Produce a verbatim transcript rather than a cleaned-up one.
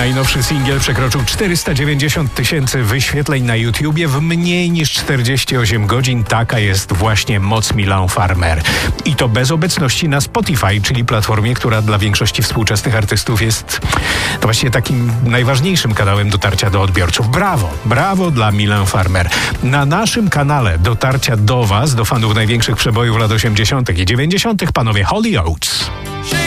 najnowszy singiel przekroczył czterysta dziewięćdziesiąt tysięcy wyświetleń na YouTubie w mniej niż czterdzieści osiem godzin. Taka jest właśnie moc Milan Farmer. I to bez obecności na Spotify, czyli platformie, która dla większości współczesnych artystów jest to właściwie takim najważniejszym kanałem dotarcia do odbiorców. Brawo, brawo dla Milan Farmer. Na naszym kanale dotarcia do Was, do fanów największych przebojów lat osiemdziesiątych i dziewięćdziesiątych panowie Hollyoaks.